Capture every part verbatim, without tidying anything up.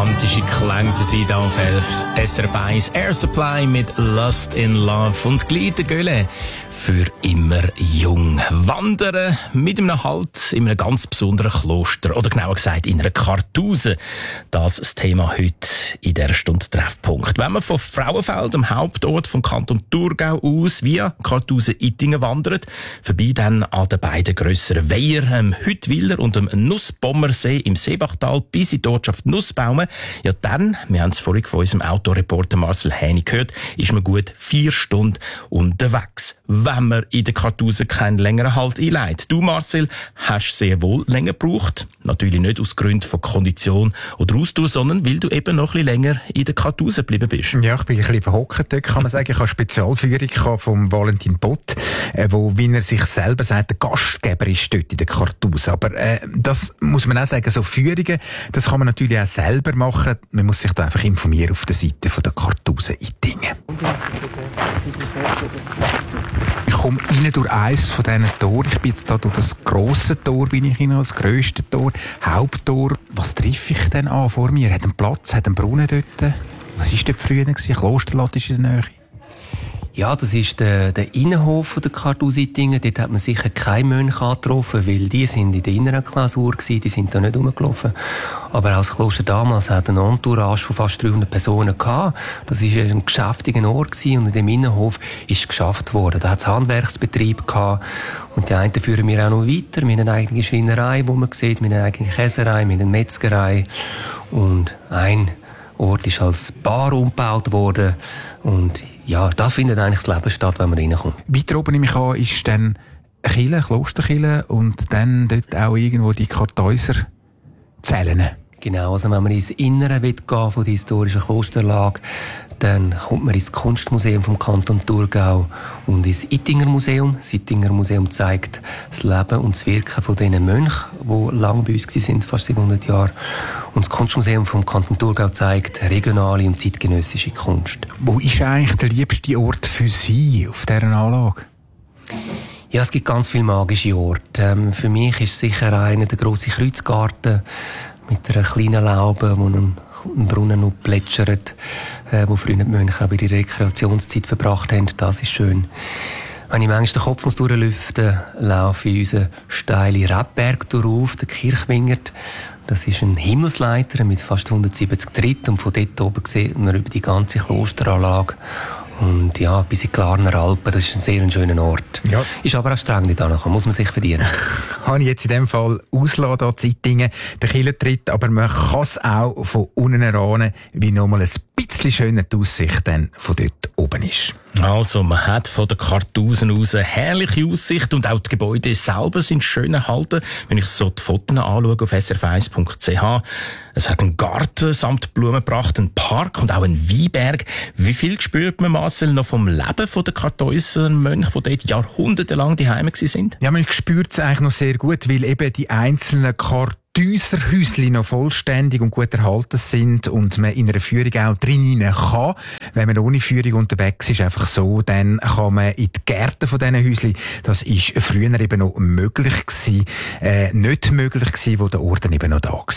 romantische Klänge für Sie hier auf S R F eins. Air Supply mit Lust in Love und gleich der Gölle für immer jung. Wandern mit einem Halt in einem ganz besonderen Kloster oder genauer gesagt in einer Kartuse. Das ist das Thema heute in dieser Stunde Treffpunkt. Wenn man von Frauenfeld, dem Hauptort vom Kanton Thurgau aus, via Kartuse-Ittingen wandert, vorbei dann an den beiden grösseren Weihern, dem Hüttwiller und dem Nussbommersee im Seebachtal bis in die Ortschaft Nussbaumen, ja dann, wir haben es vorhin von unserem Autoreporter Marcel Häni gehört, ist man gut vier Stunden unterwegs, wenn man in der Kartuse keinen längeren Halt einlegt. Du, Marcel, hast sehr wohl länger gebraucht. Natürlich nicht aus Gründen von Kondition oder Ausdauer, sondern weil du eben noch ein bisschen länger in der Kartuse geblieben bist. Ja, ich bin ein bisschen verhockt dort, kann man sagen. Ich habe Spezialführung vom Valentin Bott, wo, wie er sich selber sagt, der Gastgeber ist dort in der Kartuse. Aber äh, das muss man auch sagen, so Führungen, das kann man natürlich auch selber machen. Man muss sich da einfach informieren auf der Seite von der Kartuse Ittingen. Ich komme rein durch eines von diesen Toren. Ich bin jetzt da durch das grosse Tor, bin ich hinein, das grösste Tor, Haupttor. Was treffe ich denn an vor mir? Hat einen Platz, hat einen Brunnen dort? Was war dort früher? Ein Klosterlatt ist in der Nähe. Ja, das ist der, der Innenhof der Kartuse Ittingen. Dort hat man sicher keine Mönche angetroffen, weil die sind in der inneren Klausur gewesen, die sind da nicht rumgelaufen. Aber auch das Kloster damals hat eine Entourage von fast dreihundert Personen gehabt. Das war ein geschäftiger Ort gewesen und in dem Innenhof ist geschafft worden. Da hat es Handwerksbetrieb gehabt. Und die einen führen wir auch noch weiter. Wir haben eine eigene Schreinerei, wo man sieht, wir haben eine eigene Käserei, wir haben eine Metzgerei. Und ein Ort ist als Bar umgebaut worden. Und ja, da findet eigentlich das Leben statt, wenn man reinkommt. Weiter oben nehme ich an, ist dann eine Kirche, Klosterkirche und dann dort auch irgendwo die Kartäuser Zellen. Genau, also wenn man ins Innere gehen will, von der historischen Klosterlage, dann kommt man ins Kunstmuseum vom Kanton Thurgau und ins Ittinger Museum. Das Ittinger Museum zeigt das Leben und das Wirken von diesen Mönchen, die lange bei uns sind, fast siebenhundert Jahre. Und das Kunstmuseum vom Kanton Thurgau zeigt regionale und zeitgenössische Kunst. Wo ist eigentlich der liebste Ort für Sie auf dieser Anlage? Ja, es gibt ganz viele magische Orte. Ähm, für mich ist sicher einer der grosse Kreuzgarten mit einer kleinen Laube, wo ein, ein Brunnen noch plätschert, äh, wo früher die Mönche auch ihre Rekreationszeit verbracht haben. Das ist schön. Wenn ich manchmal den Kopf muss durchlüften muss, laufe ich unseren steilen Rebberg durch, den Kirchwingert. Das ist ein Himmelsleiter mit fast hundertsiebzig Tritten und von dort oben sieht man über die ganze Klosteranlage. Und ja, bis in die Glarner Alpen, das ist ein sehr schöner Ort. Ja. Ist aber auch streng nicht angekommen, muss man sich verdienen. Habe ich jetzt in dem Fall ausladen an Zeitungen, den Kirchentritt, aber man kann es auch von unten erahnen, wie nochmal ein bisschen schöner die Aussicht dann von dort oben ist. Also, man hat von der Kartusen aus eine herrliche Aussicht und auch die Gebäude selber sind schön erhalten. Wenn ich so die Fotos anschaue auf s r f eins punkt c h. Es hat einen Garten samt Blumenpracht, einen Park und auch einen Weinberg. Wie viel spürt man, Marcel, noch vom Leben der Kartäusermönche, die dort jahrhundertelang daheim sind? Ja, man spürt es eigentlich noch sehr gut, weil eben die einzelnen Kartäuser Häusli noch vollständig und gut erhalten sind und man in einer Führung auch drin rein kann. Wenn man ohne Führung unterwegs ist, einfach so, dann kann man in die Gärten von diesen Häusli, das ist früher eben noch möglich gewesen, äh, nicht möglich gewesen, wo der Ort dann eben noch da war.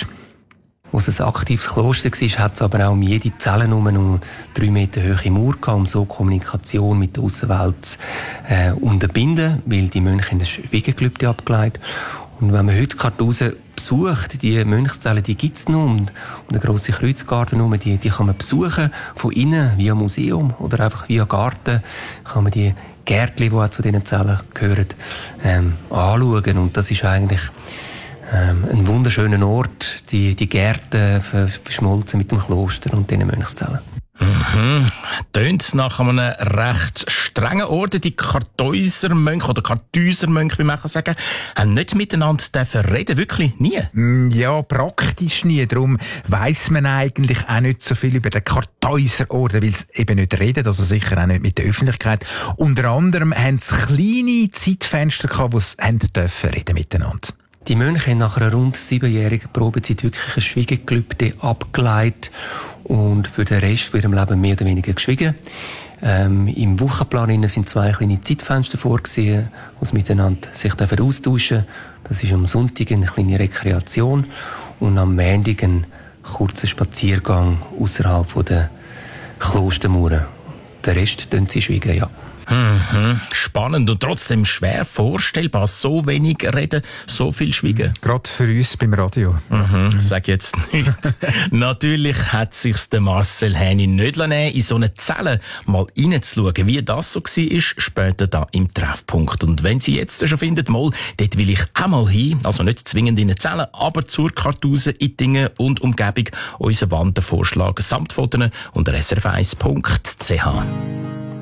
Als es ein aktives Kloster war, hat es aber auch um jede Zelle herum noch drei Meter hohe Mauer gehabt, um so Kommunikation mit der Aussenwelt zu äh, unterbinden, weil die Mönche ein Schwiegergelübde abgelegt. Und wenn man heute Kartuse besucht, die Mönchszellen, die gibt's noch, und, und der grosse Kreuzgarten herum, die, die kann man besuchen, von innen, via Museum oder einfach via Garten, kann man die Gärtchen, die auch zu diesen Zellen gehören, ähm, anschauen. Und das ist eigentlich ähm, ein wunderschöner Ort, die, die Gärten verschmolzen mit dem Kloster und diesen Mönchszellen. Mhm. Tönt nach einem recht strengen Ort. Die Kartäusermönche oder Kartäusermönche, wie man kann sagen, haben nicht miteinander dürfen reden, wirklich nie. Ja, praktisch nie. Darum weiss man eigentlich auch nicht so viel über den Kartäuserorden, weil sie eben nicht reden, also sicher auch nicht mit der Öffentlichkeit. Unter anderem haben sie kleine Zeitfenster gehabt, wo sie haben dürfen reden miteinander. Die Mönche haben nach einer rund siebenjährigen Probezeit wirklich ein Schwiegergelübde abgeleitet und für den Rest von ihrem Leben mehr oder weniger geschwiegen. Ähm, Im Wochenplan sind zwei kleine Zeitfenster vorgesehen, wo sie miteinander sich austauschen dürfen. Das ist am Sonntag eine kleine Rekreation und am Montag ein kurzen Spaziergang außerhalb der Klostermauern. Den Rest tun sie schweigen, ja. Mhm. Spannend und trotzdem schwer vorstellbar. So wenig reden, so viel schweigen. Gerade für uns beim Radio. Mhm. Sag jetzt nichts. Natürlich hat sich's der Marcel Häni nicht lassen, in so eine Zelle mal reinzuschauen, wie das so war, später da im Treffpunkt. Und wenn Sie jetzt schon finden, mal, dort will ich auch mal hin, also nicht zwingend in eine Zelle, aber zur Kartuse, Ittingen und Umgebung, unseren Wandervorschlag samt Fotos unter s r f eins punkt c h.